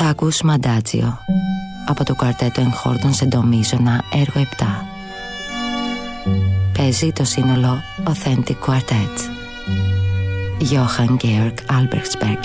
Θα ακούς Μαντάτσιο από το κουαρτέτο εγχόρδων σε ντο μείζωνα έργο 7. Παίζει το σύνολο Authentic Quartet. Johann Georg Albertsberg.